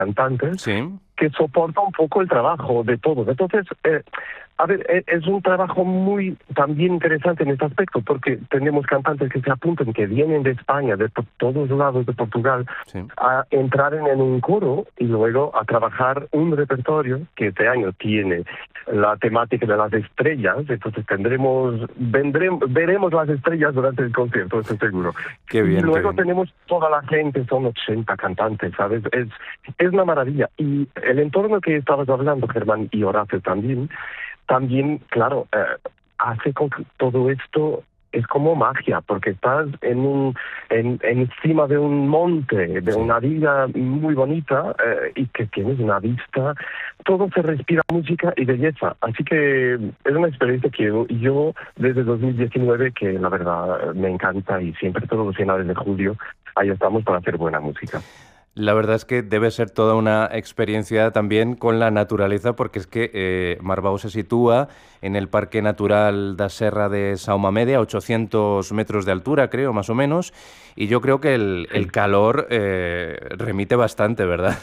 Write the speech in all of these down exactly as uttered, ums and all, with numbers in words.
cantantes Sí. que soporta un poco el trabajo de todos. Entonces, eh, a ver, eh, es un trabajo muy también interesante en este aspecto, porque tenemos cantantes que se apuntan, que vienen de España, de por todos lados de Portugal, Sí. a entrar en, en un coro y luego a trabajar un repertorio que este año tiene la temática de las estrellas. Entonces tendremos, vendremos, veremos las estrellas durante el concierto, estoy seguro. Qué Y bien, qué luego bien. tenemos toda la gente, son ochenta cantantes, ¿sabes? Es, es una maravilla. Y el entorno que estabas hablando, Germán, y Horacio también, también, claro, eh, hace con que todo esto es como magia, porque estás en un, en, encima de un monte, de Sí. una villa muy bonita, eh, y que tienes una vista, todo se respira música y belleza. Así que es una experiencia que yo, yo desde dos mil diecinueve, que la verdad me encanta, y siempre todos los finales de julio, ahí estamos para hacer buena música. La verdad es que debe ser toda una experiencia también con la naturaleza, porque es que eh, Marbao se sitúa en el Parque Natural da Serra de Saumamedia, a ochocientos metros de altura, creo, más o menos, y yo creo que el, Sí. el calor eh, remite bastante, ¿verdad?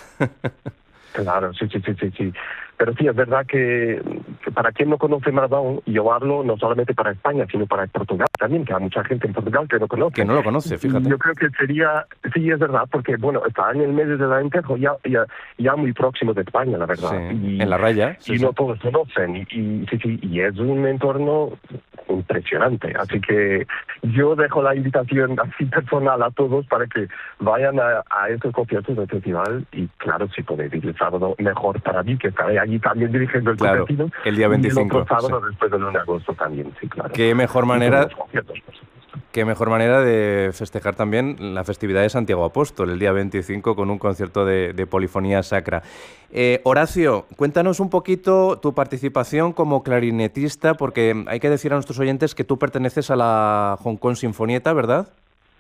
Claro, sí, sí, sí, sí, sí. Pero sí, es verdad que, que para quien no conoce Marbao, yo hablo no solamente para España, sino para Portugal también, que hay mucha gente en Portugal que no Que conoce. no lo conoce, Y fíjate. yo creo que sería, sí, es verdad, porque, bueno, está en el medio del Alentejo, ya, ya, ya muy próximo de España, la Sí, verdad. en Y, la raya, sí, y sí. no todos conocen, y, y sí, sí, y es un entorno impresionante. Así que yo dejo la invitación así personal a todos para que vayan a, a estos conciertos del festival, y claro, si podéis ir el sábado, mejor para mí, que estaré allí también dirigiendo el Claro, Copetino, el día y el otro veinticinco, sí. sábado después del uno de agosto también, sí, claro. Qué mejor Y todos manera los conciertos, por supuesto. Qué mejor manera de festejar también la festividad de Santiago Apóstol, el día veinticinco, con un concierto de, de polifonía sacra. Eh, Horacio, cuéntanos un poquito tu participación como clarinetista, porque hay que decir a nuestros oyentes que tú perteneces a la Hong Kong Sinfonieta, ¿verdad?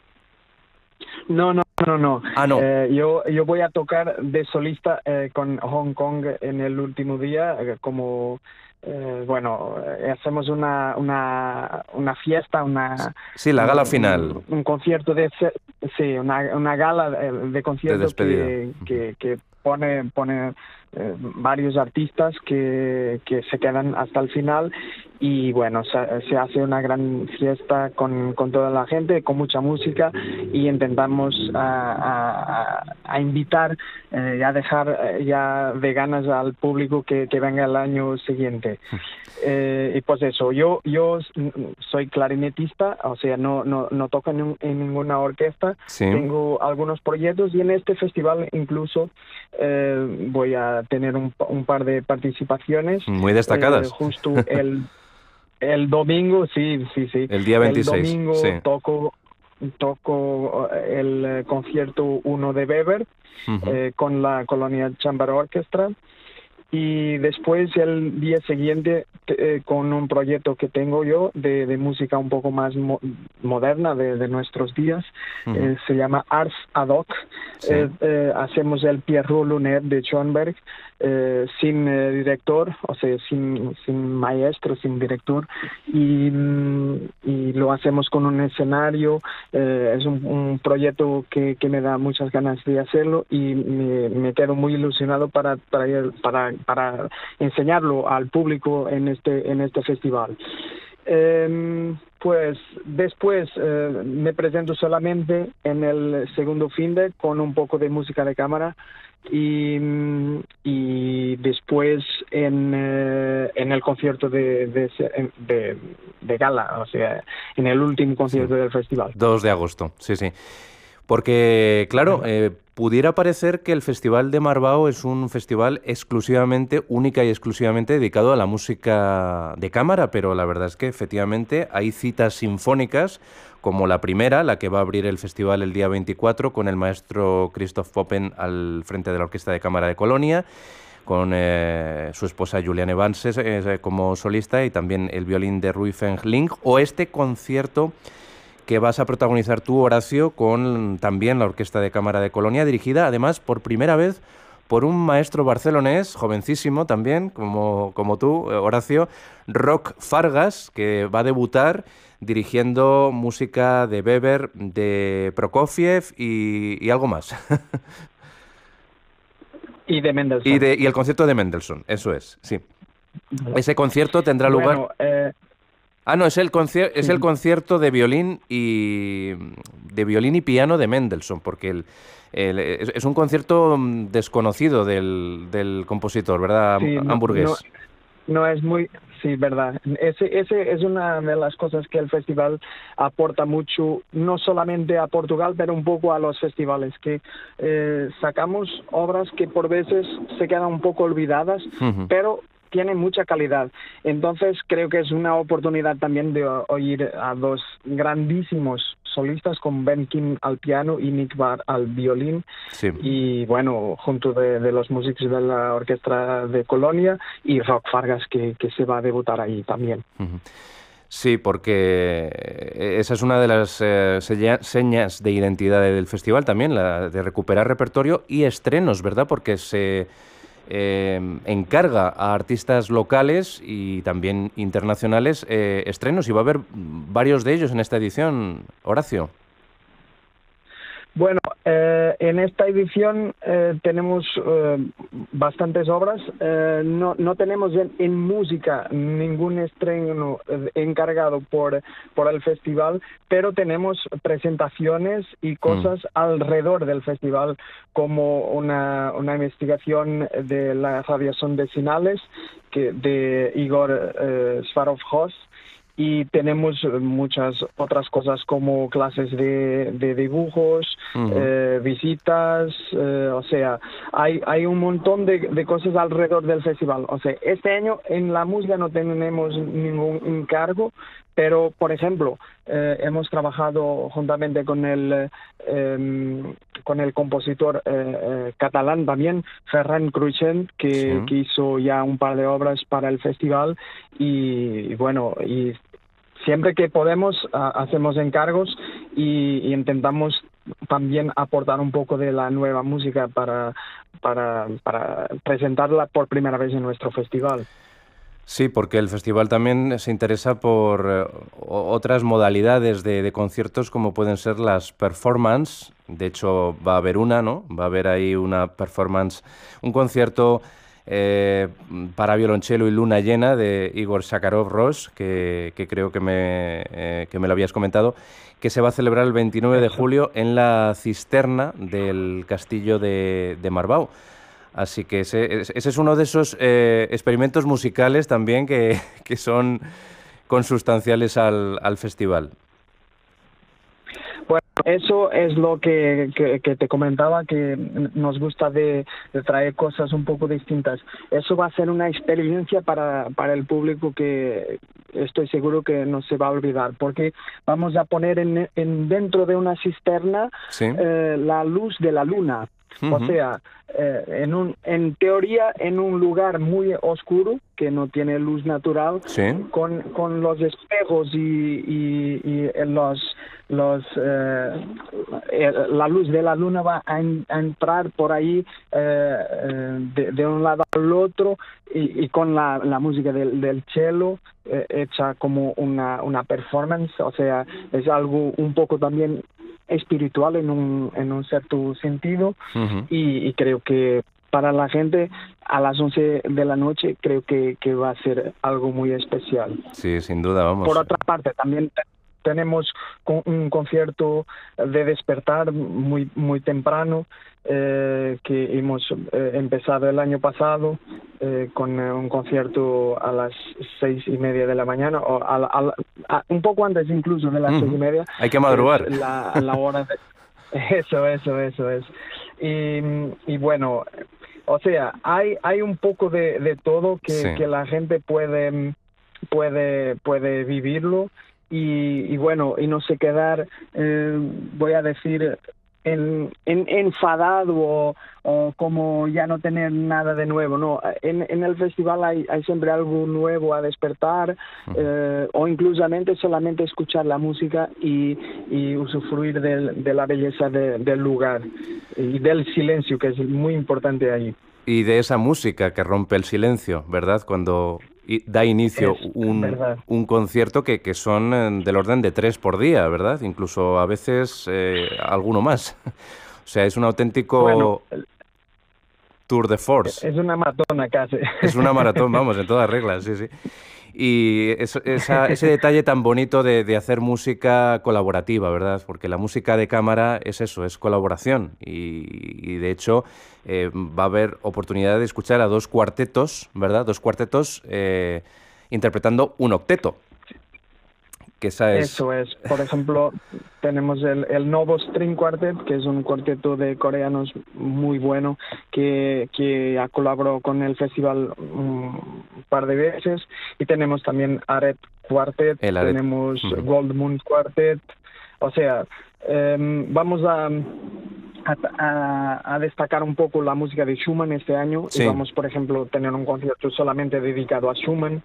No, no, no, no. Ah, no. Eh, yo, yo voy a tocar de solista eh, con Hong Kong en el último día, eh, como, eh, bueno, eh, hacemos una, una, una fiesta, una, Sí, la gala un, final un, un concierto de, sí, una, una gala de, de de concierto despedida. que, que, que pone, pone eh, varios artistas que, que se quedan hasta el final. Y bueno, se, se hace una gran fiesta con, con toda la gente, con mucha música, y intentamos a, a, a invitar eh, y a dejar eh, ya de ganas al público que, que venga el año siguiente. Eh, y pues eso, yo yo soy clarinetista, o sea, no no no toco en, en ninguna orquesta, Sí. tengo algunos proyectos, y en este festival incluso eh, voy a tener un, un par de participaciones. Muy destacadas. Eh, justo el El domingo, sí, sí, sí. El día El veintiséis, domingo sí. toco toco el eh, concierto uno de Weber Uh-huh. eh, con la Colonia Chamber Orchestra, y después el día siguiente eh, con un proyecto que tengo yo de, de música un poco más mo moderna de, de nuestros días. Uh-huh. eh, se llama Ars ad hoc. Sí. eh, eh, hacemos el Pierrot Lunaire de Schoenberg eh, sin eh, director, o sea, sin, sin maestro, sin director, y, y lo hacemos con un escenario. Eh, es un, un proyecto que, que me da muchas ganas de hacerlo, y me, me quedo muy ilusionado para, para, para para enseñarlo al público en este en este festival. Eh, pues después eh, me presento solamente en el segundo fin de con un poco de música de cámara, y, y después en, eh, en el concierto de, de, de, de gala, o sea, en el último concierto sí. del festival. dos de agosto, sí, sí. Porque, claro, eh, pudiera parecer que el Festival de Marbao es un festival exclusivamente, única y exclusivamente dedicado a la música de cámara, pero la verdad es que efectivamente hay citas sinfónicas, como la primera, la que va a abrir el festival el día veinticuatro, con el maestro Christoph Poppen al frente de la Orquesta de Cámara de Colonia, con eh, su esposa Juliane Vanses eh, como solista, y también el violín de Rui Feng Ling, o este concierto que vas a protagonizar tú, Horacio, con también la Orquesta de Cámara de Colonia, dirigida además por primera vez por un maestro barcelonés, jovencísimo también, como, como tú, Horacio, Roc Fargas, que va a debutar dirigiendo música de Weber, de Prokofiev y, y algo más. Y de Mendelssohn. Y, de, y el concierto de Mendelssohn, eso es, sí. Ese concierto tendrá lugar... Bueno, eh, Ah, no, es el, concier es sí. el concierto de violín y de violín y piano de Mendelssohn, porque el, el, es, es un concierto desconocido del, del compositor, ¿verdad, Sí, no, hamburgués? no, no es muy... Sí, verdad. Ese, ese es una de las cosas que el festival aporta mucho, no solamente a Portugal, pero un poco a los festivales, que eh, sacamos obras que por veces se quedan un poco olvidadas, uh-huh. pero tienen mucha calidad. Entonces creo que es una oportunidad también de oír a dos grandísimos solistas como Ben Kim al piano y Nick Barr al violín, sí. y bueno, junto de, de los músicos de la Orquestra de Colonia y Roc Fargas, que, que se va a debutar ahí también. Uh-huh. Sí, porque esa es una de las eh, señas de identidad del festival también, la de recuperar repertorio y estrenos, ¿verdad? Porque se... Eh, encarga a artistas locales y también internacionales eh, estrenos, y va a haber varios de ellos en esta edición, Horacio. Bueno, eh, en esta edición eh, tenemos eh, bastantes obras. Eh, no, no tenemos en, en música ningún estreno encargado por, por el festival, pero tenemos presentaciones y cosas mm. alrededor del festival, como una, una investigación de la radiación de señales que, de Igor eh, Svarov-Hos. Y tenemos muchas otras cosas como clases de, de dibujos, uh-huh. eh, visitas, eh, o sea, hay, hay un montón de, de cosas alrededor del festival. O sea, este año en la música no tenemos ningún encargo, pero, por ejemplo, eh, hemos trabajado juntamente con el, eh, con el compositor eh, eh, catalán también, Ferran Cruixent, que, sí. que hizo ya un par de obras para el festival, y, y bueno, y siempre que podemos uh, hacemos encargos y, y intentamos también aportar un poco de la nueva música para, para, para presentarla por primera vez en nuestro festival. Sí, porque el festival también se interesa por eh, otras modalidades de, de conciertos, como pueden ser las performance. De hecho, va a haber una, ¿no? Va a haber ahí una performance, un concierto Eh, para violonchelo y luna llena de Igor Sakharov-Rosh, que, que creo que me, eh, que me lo habías comentado, que se va a celebrar el veintinueve de julio en la cisterna del castillo de, de Marbao. Así que ese, ese es uno de esos eh, experimentos musicales también que, que son consustanciales al, al festival. Bueno, eso es lo que, que, que te comentaba, que nos gusta de, de traer cosas un poco distintas. Eso va a ser una experiencia para, para el público que estoy seguro que no se va a olvidar, porque vamos a poner en, en dentro de una cisterna ¿sí? eh, la luz de la luna. Uh-huh. O sea, eh, en, un, en teoría en un lugar muy oscuro que no tiene luz natural, ¿sí? con, con los espejos y, y, y los, los eh, la luz de la luna va a, en, a entrar por ahí eh, de, de un lado al otro, y, y con la, la música del, del cello eh, hecha como una, una performance. O sea, es algo un poco también espiritual en un, en un cierto sentido, uh-huh. y, y creo que para la gente a las once de la noche creo que, que va a ser algo muy especial. Sí, sin duda, vamos. Por otra parte, también tenemos un concierto de despertar muy muy temprano eh, que hemos eh, empezado el año pasado eh, con un concierto a las seis y media de la mañana, o a, a, a, un poco antes incluso de las mm. seis y media. Hay que madrugar. La, la hora de... Eso, eso, eso es. Y, y bueno, o sea, hay hay un poco de, de todo que, sí. que la gente puede puede puede vivirlo. Y, y bueno, y no se quedar, eh, voy a decir, en, en, enfadado o, o como ya no tener nada de nuevo. No, en, en el festival hay, hay siempre algo nuevo a despertar, uh-huh. eh, o inclusamente solamente escuchar la música y, y usufruir de, de la belleza de, del lugar y del silencio, que es muy importante ahí. Y de esa música que rompe el silencio, ¿verdad? Cuando da inicio es, un, un concierto que, que son del orden de tres por día, ¿verdad? Incluso a veces eh, alguno más. O sea, es un auténtico... Bueno, tour de force. Es una maratona casi. Es una maratón, vamos, en todas reglas, sí, sí. Y eso, esa, ese detalle tan bonito de, de hacer música colaborativa, ¿verdad? Porque la música de cámara es eso, es colaboración. Y, y de hecho eh, va a haber oportunidad de escuchar a dos cuartetos, ¿verdad? Dos cuartetos eh, interpretando un octeto. Que esa es... Eso es. Por ejemplo, tenemos el, el Novo String Quartet, que es un cuarteto de coreanos muy bueno, que, que ha colaborado con el festival un par de veces. Y tenemos también Aret Quartet, el Aret. tenemos Uh-huh. Gold Moon Quartet. O sea, eh, vamos a... A, a, a destacar un poco la música de Schumann este año. Sí. Y vamos, por ejemplo, a tener un concierto solamente dedicado a Schumann.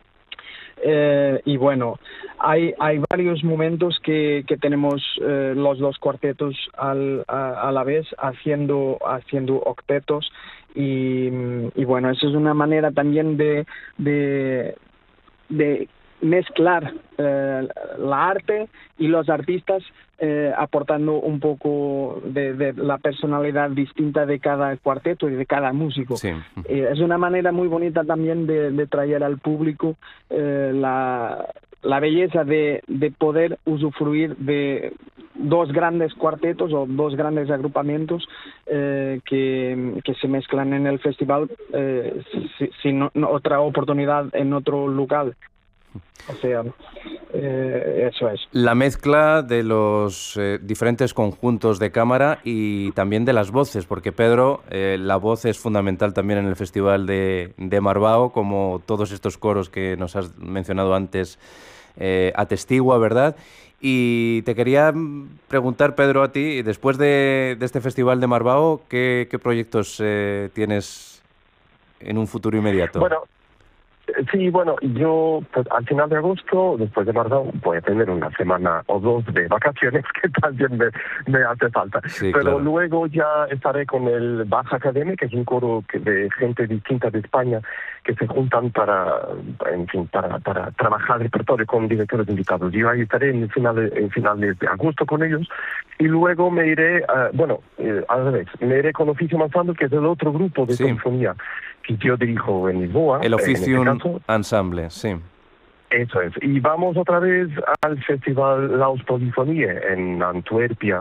Eh, y bueno, hay, hay varios momentos que, que tenemos eh, los dos cuartetos al, a, a la vez haciendo, haciendo octetos y, y bueno, eso es una manera también de, de, de mezclar eh, la arte y los artistas eh, aportando un poco de, de la personalidad distinta de cada cuarteto y de cada músico. Sí. Eh, es una manera muy bonita también de, de traer al público eh, la, la belleza de, de poder usufruir de dos grandes cuartetos o dos grandes agrupamientos eh, que, que se mezclan en el festival eh, sin si no, no, otra oportunidad en otro lugar. O sea, eh, eso es. La mezcla de los eh, diferentes conjuntos de cámara y también de las voces, porque Pedro, eh, la voz es fundamental también en el Festival de, de Marbao, como todos estos coros que nos has mencionado antes eh, atestigua, ¿verdad? Y te quería preguntar, Pedro, a ti, después de, de este Festival de Marbao, ¿qué, qué proyectos eh, tienes en un futuro inmediato? Bueno, sí, bueno, yo pues, al final de agosto, después de Marbao, voy a tener una semana o dos de vacaciones que también me, me hace falta. Sí, Pero claro. luego ya estaré con el Bach Academy, que es un coro que, de gente distinta de España que se juntan para, en fin, para, para trabajar repertorio con directores invitados. Yo ahí estaré en finales, en finales de agosto con ellos y luego me iré, uh, bueno, eh, al revés, me iré con Oficium Ensemble, que es el otro grupo de Sí. sinfonía que yo dirijo en Lisboa. El Oficium en este caso. Ensemble, sí. Eso es. Y vamos otra vez al Festival Laus Polifonie en Antwerpia.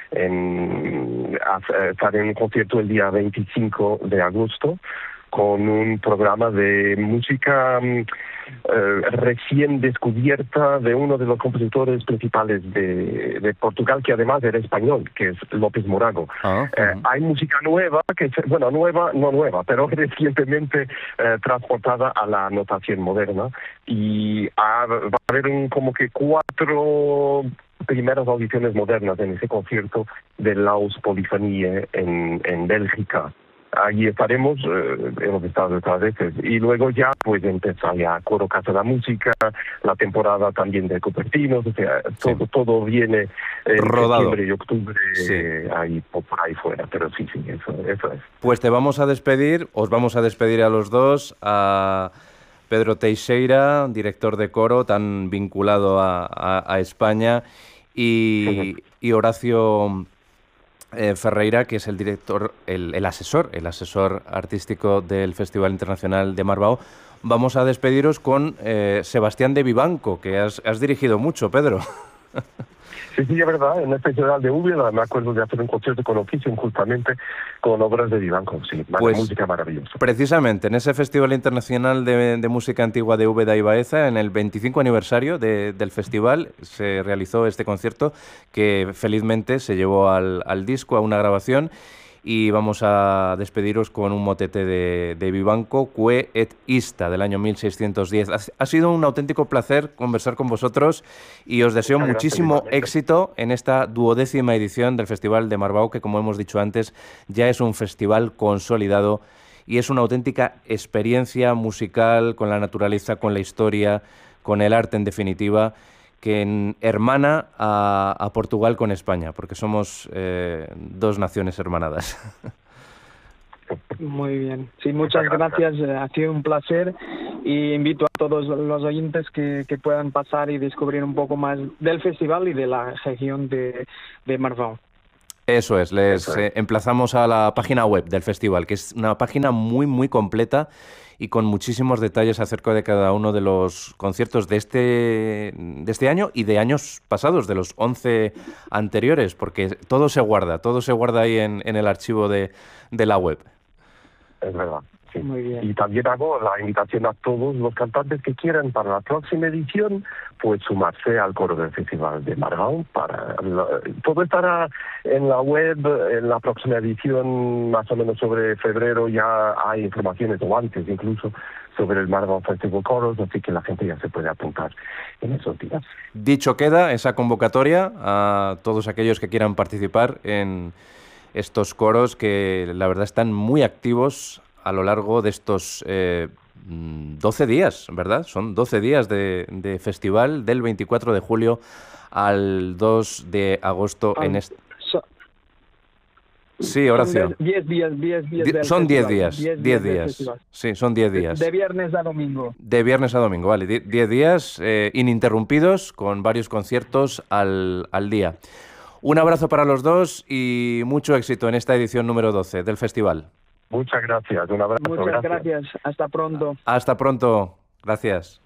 En, a, estaré en un concierto el día veinticinco de agosto con un programa de música eh, recién descubierta de uno de los compositores principales de, de Portugal, que además era español, que es López Morago. Ah, eh, uh-huh. Hay música nueva, que bueno, nueva, no nueva, pero recientemente eh, transportada a la notación moderna, y ha, va a haber un, como que cuatro primeras audiciones modernas en ese concierto de Laus Polifonie en, en Bélgica. Allí estaremos, eh, hemos estado otras veces, y luego ya pues empieza ya Coro Casa de la Música, la temporada también de Cupertinos, o sea, todo, Sí. todo viene en Rodado. septiembre y octubre, Sí. eh, ahí por ahí fuera, pero sí, sí, eso, eso es. Pues te vamos a despedir, os vamos a despedir a los dos, a Pedro Teixeira, director de coro, tan vinculado a, a, a España, y, y Horacio eh, Ferreira, que es el director, el, el asesor, el asesor artístico del Festival Internacional de Marbao. Vamos a despediros con eh, Sebastián de Vivanco, que has, has dirigido mucho, Pedro. Sí, sí, es verdad, en el Festival de Úbeda me acuerdo de hacer un concierto con Oficium justamente con obras de Vivanco, sí, Pues, música maravillosa. Precisamente, en ese Festival Internacional de, de Música Antigua de Úbeda y Baeza, en el veinticinco aniversario de, del festival, se realizó este concierto que felizmente se llevó al, al disco, a una grabación, y vamos a despediros con un motete de, de Vivanco, Que et Ista, del año mil seiscientos diez. Ha, ha sido un auténtico placer conversar con vosotros y os deseo Muchas muchísimo gracias, éxito en esta duodécima edición del Festival de Marbao, que, como hemos dicho antes, ya es un festival consolidado y es una auténtica experiencia musical con la naturaleza, con la historia, con el arte en definitiva, que hermana a, a Portugal con España, porque somos eh, dos naciones hermanadas. Muy bien. Sí, muchas gracias. Ha sido un placer y invito a todos los oyentes que, que puedan pasar y descubrir un poco más del festival y de la región de, de Marbao. Eso es, les Eso es. eh, emplazamos a la página web del festival, que es una página muy, muy completa y con muchísimos detalles acerca de cada uno de los conciertos de este, de este año y de años pasados, de los once anteriores, porque todo se guarda, todo se guarda ahí en, en el archivo de, de la web. Es verdad. Sí. Muy bien. Y también hago la invitación a todos los cantantes que quieran para la próxima edición, pues sumarse al coro del Festival de Margao. Para la, todo estará en la web, en la próxima edición, más o menos sobre febrero, ya hay informaciones, o antes incluso, sobre el Margao Festival Coros, así que la gente ya se puede apuntar en esos días. Dicho queda esa convocatoria a todos aquellos que quieran participar en estos coros que la verdad están muy activos a lo largo de estos eh, doce días, ¿verdad? Son doce días de, de festival del veinticuatro de julio al dos de agosto Ah, en este... so- Sí, Horacio. Son diez días, diez días Die- del Son diez festival, días, diez diez del días. festival. Sí, son diez De, días. de viernes a domingo. De viernes a domingo, vale. Die- diez días eh, ininterrumpidos con varios conciertos al, al día. Un abrazo para los dos y mucho éxito en esta edición número doce del festival. Muchas gracias, un abrazo. Muchas gracias. Hasta pronto. Hasta pronto. Gracias.